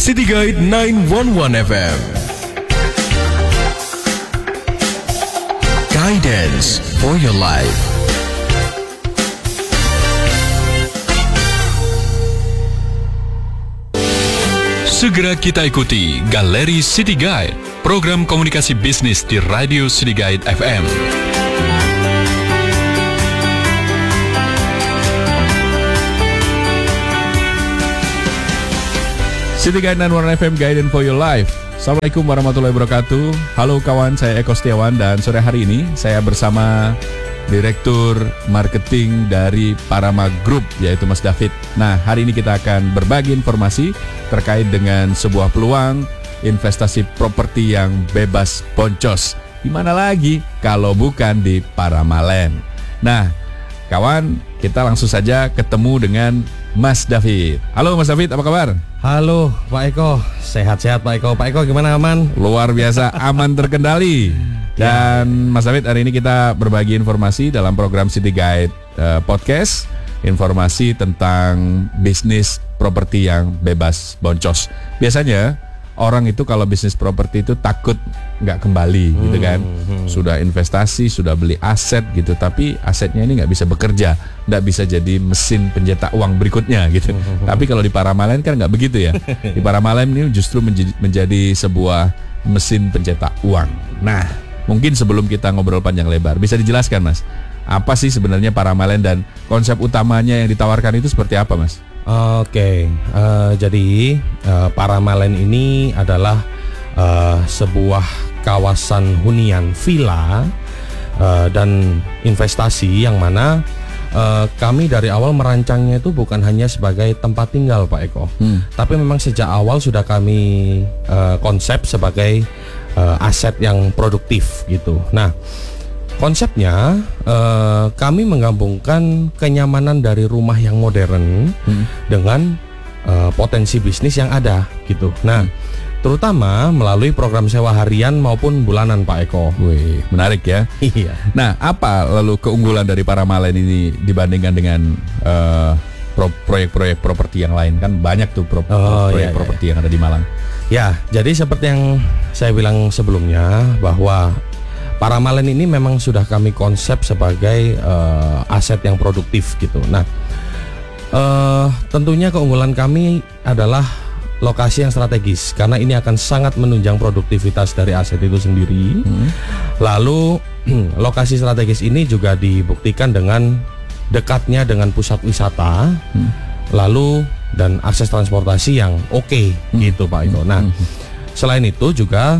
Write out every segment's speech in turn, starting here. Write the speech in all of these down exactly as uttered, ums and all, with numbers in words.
City Guide sembilan satu satu F M. Guidance for your life. Segera kita ikuti Galeri City Guide, program komunikasi bisnis di Radio City Guide F M. City Guide sembilan satu F M, Guidance for your life. Assalamualaikum warahmatullahi wabarakatuh. Halo kawan, saya Eko Setiawan dan sore hari ini saya bersama Direktur Marketing dari Parama Group, yaitu Mas David. Nah, hari ini kita akan berbagi informasi terkait dengan sebuah peluang investasi properti yang bebas boncos. Di mana lagi kalau bukan di Parama Land. Nah, kawan, kita langsung saja ketemu dengan Mas David. Halo Mas David, apa kabar? Halo Pak Eko, sehat-sehat Pak Eko. Pak Eko gimana, aman? Luar biasa, aman terkendali. Dan Mas David, hari ini kita berbagi informasi dalam program City Guide uh, Podcast. Informasi tentang bisnis properti yang bebas boncos. Biasanya orang itu kalau bisnis properti itu takut nggak kembali, hmm, gitu kan. Hmm. Sudah investasi, sudah beli aset gitu, tapi asetnya ini nggak bisa bekerja, nggak bisa jadi mesin pencetak uang berikutnya gitu. Hmm. Tapi kalau di Parama Land kan nggak begitu ya. Di Parama Land ini justru menjadi, menjadi sebuah mesin pencetak uang. Nah, mungkin sebelum kita ngobrol panjang lebar, bisa dijelaskan Mas, apa sih sebenarnya Parama Land dan konsep utamanya yang ditawarkan itu seperti apa, Mas? Oke, okay. uh, jadi uh, Parama Land ini adalah uh, sebuah kawasan hunian villa uh, dan investasi yang mana uh, kami dari awal merancangnya itu bukan hanya sebagai tempat tinggal Pak Eko, hmm. tapi memang sejak awal sudah kami uh, konsep sebagai uh, aset yang produktif gitu. Nah, konsepnya uh, kami menggabungkan kenyamanan dari rumah yang modern hmm. dengan uh, potensi bisnis yang ada gitu. Nah, hmm. terutama melalui program sewa harian maupun bulanan Pak Eko. Wih, menarik ya. Iya. Nah, apa lalu keunggulan dari Parama Land ini dibandingkan dengan uh, pro- proyek-proyek properti yang lain? Kan banyak tuh pro- oh, proyek iya, properti iya. yang ada di Malang. Ya, jadi seperti yang saya bilang sebelumnya bahwa Parama Land ini memang sudah kami konsep sebagai uh, aset yang produktif gitu. Nah, uh, tentunya keunggulan kami adalah lokasi yang strategis karena ini akan sangat menunjang produktivitas dari aset itu sendiri. Hmm. Lalu lokasi strategis ini juga dibuktikan dengan dekatnya dengan pusat wisata, hmm. lalu dan akses transportasi yang oke okay, hmm. gitu Pak Eko. Nah, hmm. selain itu juga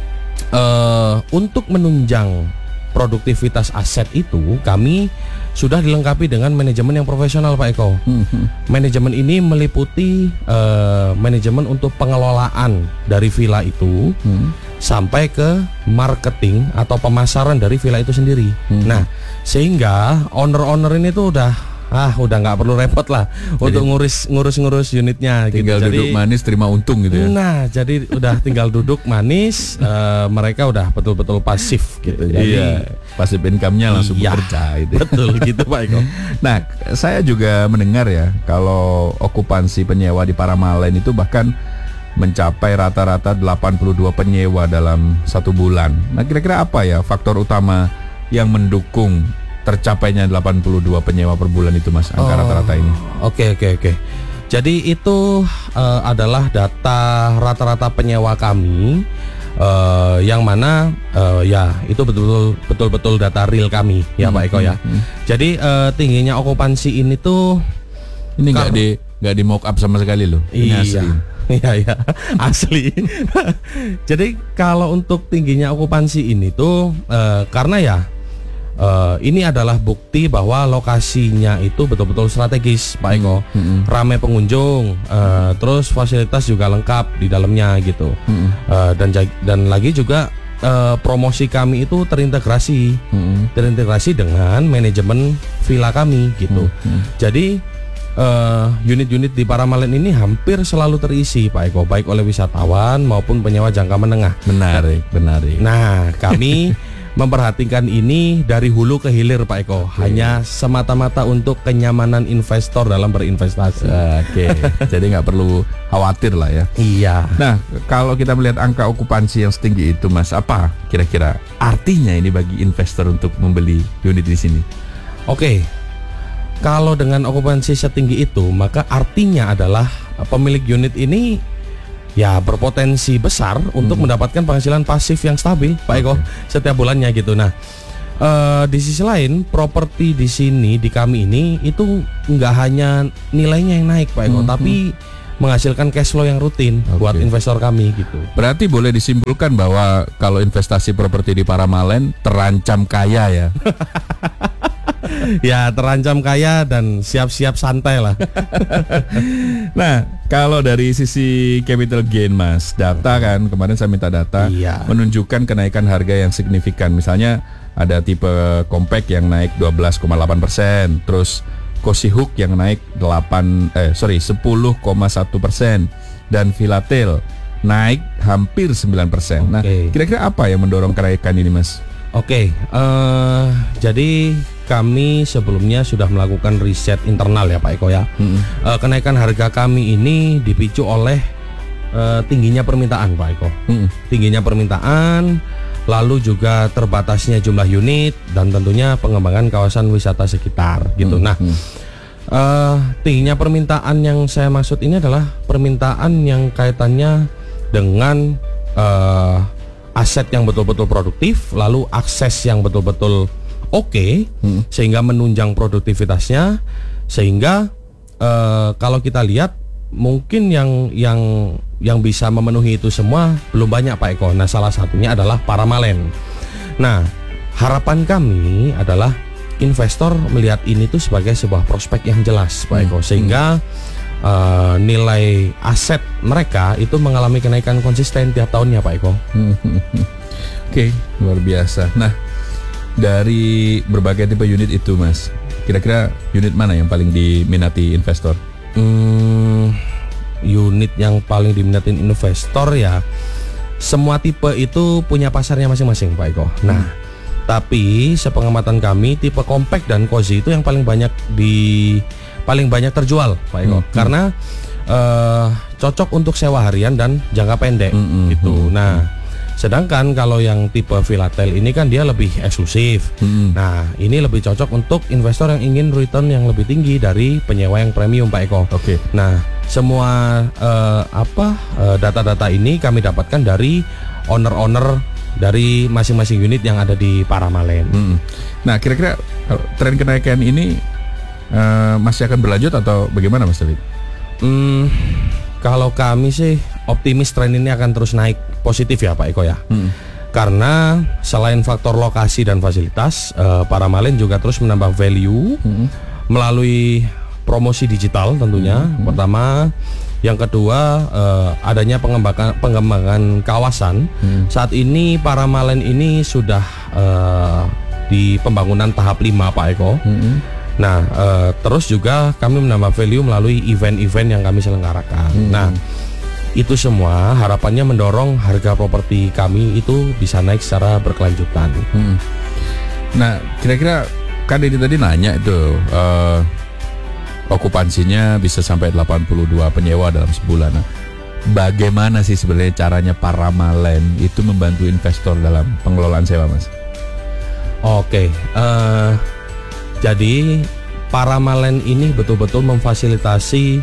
Uh, untuk menunjang produktivitas aset itu, kami sudah dilengkapi dengan manajemen yang profesional Pak Eko. Mm-hmm. Manajemen ini meliputi uh, manajemen untuk pengelolaan dari villa itu mm. sampai ke marketing atau pemasaran dari villa itu sendiri. Mm-hmm. Nah, sehingga owner-owner ini tuh udah ah udah nggak perlu repot lah jadi, untuk ngurus ngurus-ngurus unitnya. Tinggal gitu. Duduk jadi, manis terima untung gitu ya. Nah, jadi udah tinggal duduk manis, uh, mereka udah betul-betul pasif gitu. Jadi iya, pasif income-nya langsung iya, bekerja gitu. Betul gitu Pak Eko. Nah, saya juga mendengar ya kalau okupansi penyewa di Parama Land itu bahkan mencapai rata-rata delapan puluh dua penyewa dalam satu bulan. Nah, kira-kira apa ya faktor utama yang mendukung tercapainya delapan puluh dua penyewa per bulan itu Mas, angka oh, rata-rata ini? Oke oke oke. Jadi itu uh, adalah data rata-rata penyewa kami, uh, yang mana uh, ya itu betul-betul betul-betul data real kami ya hmm, Pak Eko ya. Hmm, hmm. Jadi uh, tingginya okupansi ini tuh ini nggak kar- di nggak di mock up sama sekali loh. Ini iya. asli. Iya ya, asli. Jadi kalau untuk tingginya okupansi ini tuh uh, karena ya Uh, ini adalah bukti bahwa lokasinya itu betul-betul strategis Pak Eko. Mm-hmm. Ramai pengunjung, uh, terus fasilitas juga lengkap di dalamnya gitu. Mm-hmm. uh, dan dan lagi juga uh, promosi kami itu terintegrasi, mm-hmm. terintegrasi dengan manajemen villa kami gitu. Mm-hmm. Jadi uh, unit-unit di Parama Land ini hampir selalu terisi Pak Eko, baik oleh wisatawan maupun penyewa jangka menengah. Menarik, menarik. Nah, kami memperhatikan ini dari hulu ke hilir Pak Eko, okay. hanya semata-mata untuk kenyamanan investor dalam berinvestasi. Oke, okay. Jadi nggak perlu khawatir lah ya. Iya. Nah, kalau kita melihat angka okupansi yang setinggi itu, Mas, apa kira-kira artinya ini bagi investor untuk membeli unit di sini? Oke, okay. Kalau dengan okupansi setinggi itu, maka artinya adalah pemilik unit ini ya berpotensi besar untuk hmm. mendapatkan penghasilan pasif yang stabil, Pak Eko, okay. setiap bulannya gitu. Nah, uh, di sisi lain, properti di sini di kami ini itu nggak hanya nilainya yang naik, Pak Eko, hmm. tapi menghasilkan cash flow yang rutin okay. buat investor kami gitu. Berarti boleh disimpulkan bahwa kalau investasi properti di Paramalen terancam kaya ya. Ya, terancam kaya dan siap-siap santai lah. Nah, kalau dari sisi capital gain, Mas, data kan kemarin saya minta data iya. menunjukkan kenaikan harga yang signifikan. Misalnya ada tipe compact yang naik dua belas koma delapan persen, terus Cozy Hook yang naik delapan eh sorry sepuluh koma satu persen dan Villatel naik hampir sembilan persen. Nah, okay. kira-kira apa yang mendorong kenaikan ini, Mas? Oke, okay, uh, jadi kami sebelumnya sudah melakukan riset internal ya Pak Eko ya. Hmm. Uh, kenaikan harga kami ini dipicu oleh uh, tingginya permintaan Pak Eko. Hmm. Tingginya permintaan, lalu juga terbatasnya jumlah unit dan tentunya pengembangan kawasan wisata sekitar gitu. Hmm. Nah, uh, tingginya permintaan yang saya maksud ini adalah permintaan yang kaitannya dengan uh, aset yang betul-betul produktif, lalu akses yang betul-betul oke, okay, hmm. sehingga menunjang produktivitasnya, sehingga uh, kalau kita lihat mungkin yang yang yang bisa memenuhi itu semua belum banyak Pak Eko. Nah, salah satunya adalah Paramalen. Nah, harapan kami adalah investor melihat ini tuh sebagai sebuah prospek yang jelas Pak Eko, sehingga Uh, nilai aset mereka itu mengalami kenaikan konsisten tiap tahunnya Pak Eko. Oke, okay, luar biasa. Nah, dari berbagai tipe unit itu, Mas, kira-kira unit mana yang paling diminati investor? Hmm, unit yang paling diminati investor ya, semua tipe itu punya pasarnya masing-masing Pak Eko. Nah, hmm. tapi sepengamatan kami tipe compact dan cozy itu yang paling banyak di paling banyak terjual Pak Eko, hmm, karena uh, cocok untuk sewa harian dan jangka pendek hmm, gitu. Hmm, nah, hmm. sedangkan kalau yang tipe Villatel ini kan dia lebih eksklusif. Hmm. Nah, ini lebih cocok untuk investor yang ingin return yang lebih tinggi dari penyewa yang premium Pak Eko. Oke. Okay. Nah, semua uh, apa uh, data-data ini kami dapatkan dari owner-owner dari masing-masing unit yang ada di Paramalen. Hmm. Nah, kira-kira tren kenaikan ini Uh, masih akan berlanjut atau bagaimana, Mas David? Hmm, kalau kami sih optimis tren ini akan terus naik positif ya Pak Eko ya. Hmm. Karena selain faktor lokasi dan fasilitas, uh, Paramalen juga terus menambah value hmm. melalui promosi digital tentunya. Hmm. Pertama, yang kedua uh, adanya pengembangan pengembangan kawasan. Hmm. Saat ini Paramalen ini sudah uh, di pembangunan tahap lima Pak Eko. Hmm. Nah, uh, terus juga kami menambah value melalui event-event yang kami selenggarakan. Hmm. Nah, itu semua harapannya mendorong harga properti kami itu bisa naik secara berkelanjutan. Hmm. Nah, kira-kira kan ini tadi nanya itu uh, okupansinya bisa sampai delapan puluh dua penyewa dalam sebulan. Nah, bagaimana sih sebenarnya caranya Paramalen itu membantu investor dalam pengelolaan sewa, Mas? Oke. Okay. Uh, Jadi Paramalen ini betul-betul memfasilitasi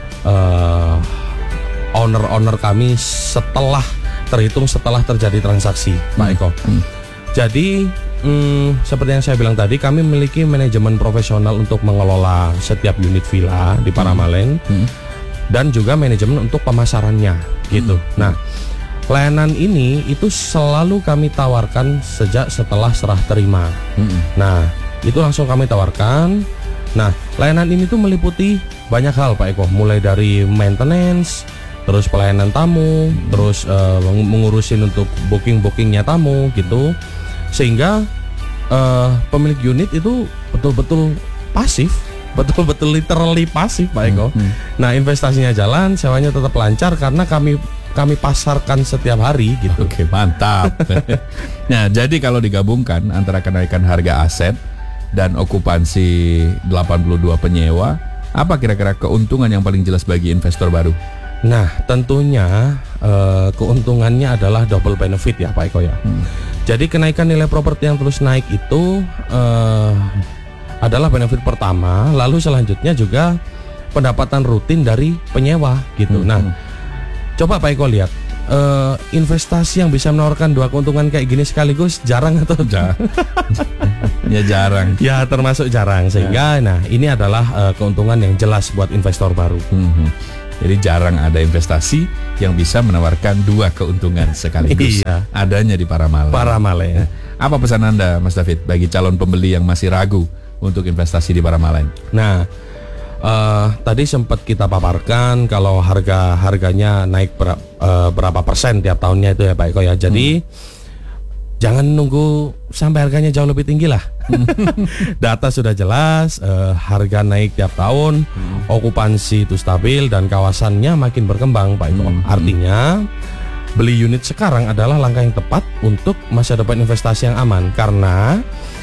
uh, owner-owner kami setelah terhitung setelah terjadi transaksi, hmm. Pak Eko. Hmm. Jadi hmm, seperti yang saya bilang tadi, kami memiliki manajemen profesional untuk mengelola setiap unit villa di Paramalen hmm. dan juga manajemen untuk pemasarannya, gitu. Hmm. Nah, layanan ini itu selalu kami tawarkan sejak setelah serah terima. Hmm. Nah, itu langsung kami tawarkan. Nah, layanan ini tuh meliputi banyak hal Pak Eko, mulai dari maintenance, terus pelayanan tamu, hmm. terus uh, mengurusin untuk booking-bookingnya tamu gitu, sehingga uh, pemilik unit itu betul-betul pasif betul-betul literally pasif Pak Eko. Hmm, hmm. Nah, investasinya jalan, sewanya tetap lancar karena kami kami pasarkan setiap hari gitu. Oke, mantap. Nah, jadi kalau digabungkan antara kenaikan harga aset dan okupansi delapan puluh dua penyewa, apa kira-kira keuntungan yang paling jelas bagi investor baru? Nah, tentunya uh, keuntungannya adalah double benefit ya Pak Eko ya. Hmm. Jadi kenaikan nilai properti yang terus naik itu uh, adalah benefit pertama, lalu selanjutnya juga pendapatan rutin dari penyewa gitu. Hmm. Nah, coba Pak Eko lihat uh, investasi yang bisa menawarkan dua keuntungan kayak gini sekaligus jarang atau jarang? Ya jarang. Ya termasuk jarang sehingga ya. Nah ini adalah uh, keuntungan yang jelas buat investor baru. Hmm. Jadi jarang ada investasi yang bisa menawarkan dua keuntungan sekaligus. Iya. Adanya di Paramalen. Paramalen. Apa pesan Anda, Mas David, bagi calon pembeli yang masih ragu untuk investasi di Paramalen? Nah, uh, tadi sempat kita paparkan kalau harga harganya naik ber, uh, berapa persen tiap tahunnya itu ya Pak Eko ya. Jadi hmm. jangan nunggu sampai harganya jauh lebih tinggi lah. Data sudah jelas, uh, harga naik tiap tahun, hmm. okupansi itu stabil dan kawasannya makin berkembang Pak Eko. Hmm. Artinya beli unit sekarang adalah langkah yang tepat untuk masa depan investasi yang aman karena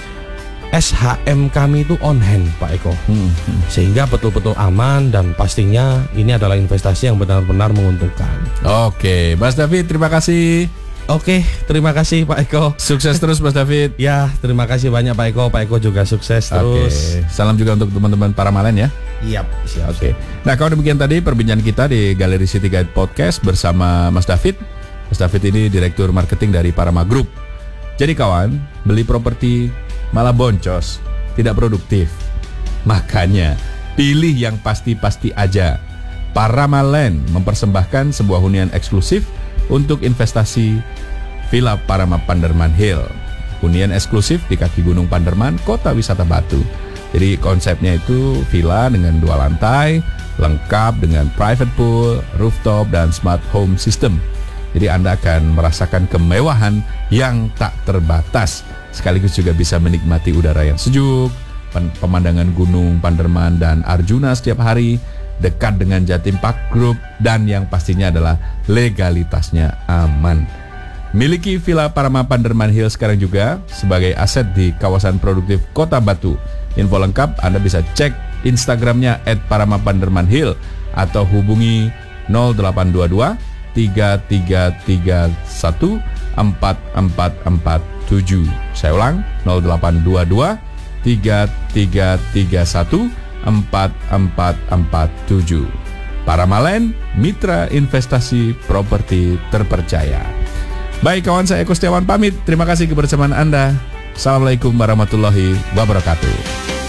S H M kami itu on hand Pak Eko. Hmm. Sehingga betul-betul aman dan pastinya ini adalah investasi yang benar-benar menguntungkan. Oke, Mas David, terima kasih. Oke, terima kasih Pak Eko. Sukses terus Mas David. Ya, terima kasih banyak Pak Eko. Pak Eko juga sukses terus. Oke. Salam juga untuk teman-teman Paramalen ya. Yap, siap. Oke. Nah, kalau demikian tadi perbincangan kita di Galeri City Guide Podcast bersama Mas David. Mas David ini Direktur Marketing dari Parama Group. Jadi kawan, beli properti malah boncos, tidak produktif. Makanya pilih yang pasti-pasti aja. Paramalen mempersembahkan sebuah hunian eksklusif untuk investasi Villa Parama Panderman Hill. Hunian eksklusif di kaki Gunung Panderman, kota wisata Batu. Jadi konsepnya itu villa dengan dua lantai, lengkap dengan private pool, rooftop, dan smart home system. Jadi Anda akan merasakan kemewahan yang tak terbatas. Sekaligus juga bisa menikmati udara yang sejuk, pemandangan Gunung Panderman dan Arjuna setiap hari, dekat dengan Jatim Park Group, dan yang pastinya adalah legalitasnya aman. Miliki Villa Parama Panderman Hill sekarang juga sebagai aset di kawasan produktif Kota Batu. Info lengkap Anda bisa cek Instagramnya et parama panderman hill atau hubungi nol delapan dua dua tiga tiga tiga satu empat empat empat tujuh. Saya ulang, nol delapan dua dua tiga tiga tiga satu empat empat empat tujuh. Paramalen, mitra investasi properti terpercaya. Baik kawan, saya Eko Setiawan pamit. Terima kasih kebersamaan Anda. Assalamualaikum warahmatullahi wabarakatuh.